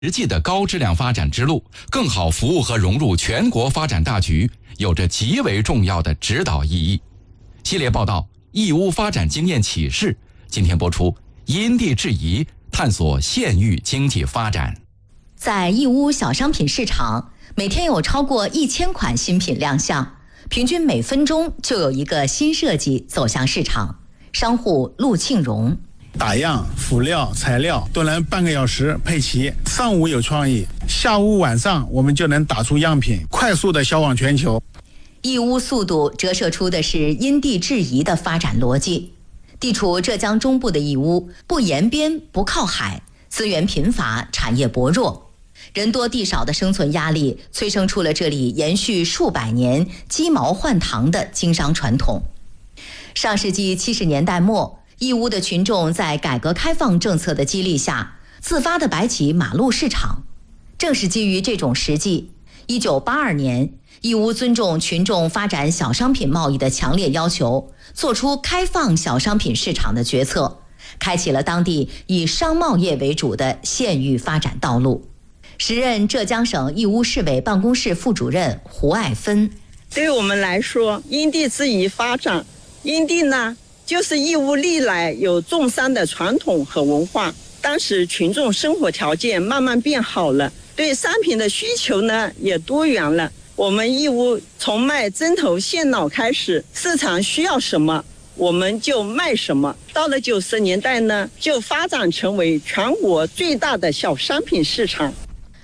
实际的高质量发展之路，更好服务和融入全国发展大局，有着极为重要的指导意义。系列报道《义乌发展经验启示》，今天播出，因地制宜，探索县域经济发展。 在义乌小商品市场，每天有超过1000款新品亮相，平均每分钟就有一个新设计走向市场。商户陆庆荣： 打样、辅料、材料都能半个小时配齐，上午有创意，下午晚上我们就能打出样品，快速的销往全球。 义乌速度折射出的是因地制宜的发展逻辑。地处浙江中部的义乌，不沿边不靠海，资源贫乏，产业薄弱，人多地少的生存压力催生出了这里延续数百年鸡毛换糖的经商传统。上世纪70年代末，义乌的群众在改革开放政策的激励下，自发地摆起马路市场。正是基于这种实际，1982年，义乌尊重群众发展小商品贸易的强烈要求，做出开放小商品市场的决策，开启了当地以商贸业为主的县域发展道路。时任浙江省义乌市委办公室副主任胡爱芬： 对我们来说，因地制宜发展，因地呢，就是义乌历来有种商的传统和文化。当时群众生活条件慢慢变好了，对商品的需求呢也多元了。我们义乌从卖针头线脑开始，市场需要什么我们就卖什么。到了90年代呢，就发展成为全国最大的小商品市场。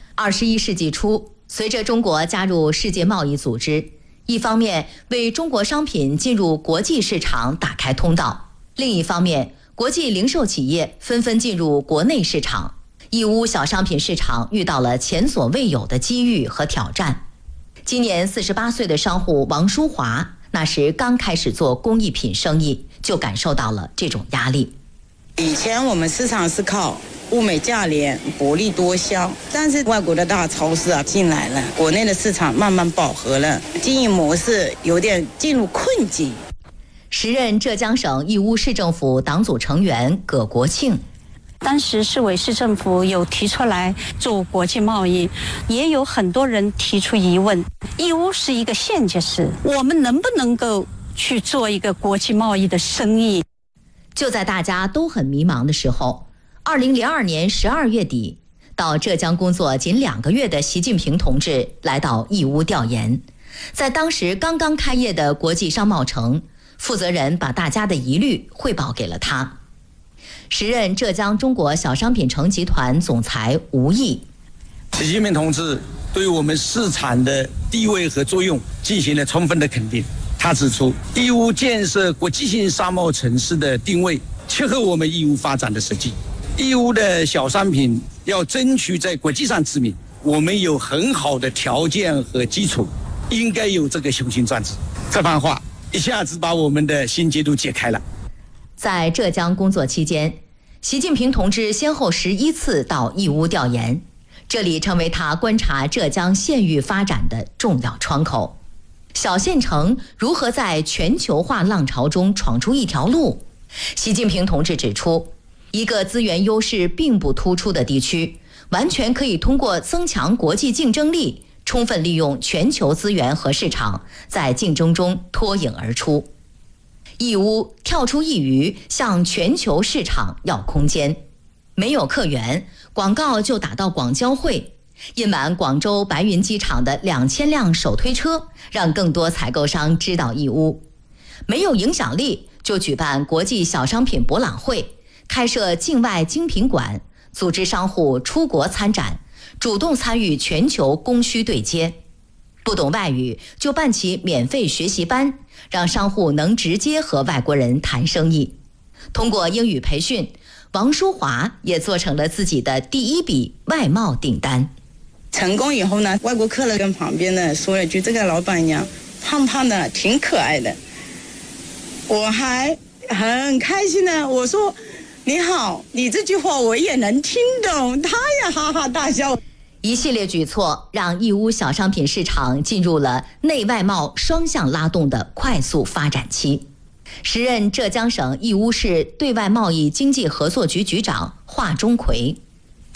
21世纪初，随着中国加入世界贸易组织，一方面为中国商品进入国际市场打开通道，另一方面国际零售企业纷纷进入国内市场，义乌小商品市场遇到了前所未有的机遇和挑战。今年48岁的商户王淑华，那时刚开始做工艺品生意，就感受到了这种压力。 以前我们市场是靠物美价廉、薄利多销，但是外国的大超市进来了，国内的市场慢慢饱和了，经营模式有点进入困境。 时任浙江省义乌市政府党组成员葛国庆： 当时市委市政府有提出来做国际贸易，也有很多人提出疑问，义乌是一个县级市，我们能不能够去做一个国际贸易的生意？ 就在大家都很迷茫的时候，2002年12月底，到浙江工作仅2个月的习近平同志来到义乌调研。在当时刚刚开业的国际商贸城，负责人把大家的疑虑汇报给了他。时任浙江中国小商品城集团总裁吴毅： 习近平同志对我们市场的地位和作用进行了充分的肯定。他指出，义乌建设国际性商贸城市的定位切合我们义乌发展的实际。义乌的小商品要争取在国际上知名，我们有很好的条件和基础，应该有这个雄心壮志。这番话一下子把我们的心结都解开了。 在浙江工作期间，习近平同志先后11次到义乌调研，这里成为他观察浙江县域发展的重要窗口。小县城如何在全球化浪潮中闯出一条路？习近平同志指出，一个资源优势并不突出的地区，完全可以通过增强国际竞争力，充分利用全球资源和市场，在竞争中脱颖而出。义乌跳出一隅，向全球市场要空间。没有客源，广告就打到广交会，印满广州白云机场的2000辆手推车，让更多采购商知道义乌。没有影响力，就举办国际小商品博览会，开设境外精品馆，组织商户出国参展，主动参与全球供需对接。不懂外语就办起免费学习班，让商户能直接和外国人谈生意。通过英语培训，王淑华也做成了自己的第一笔外贸订单。 成功以后呢，外国客人跟旁边的说了一句：“这个老板娘胖胖的，挺可爱的。”我还很开心呢，我说：“你好，你这句话我也能听懂。”他也哈哈大笑。 一系列举措让义乌小商品市场进入了内外贸双向拉动的快速发展期。时任浙江省义乌市对外贸易经济合作局局长华钟奎：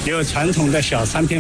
有传统的小商品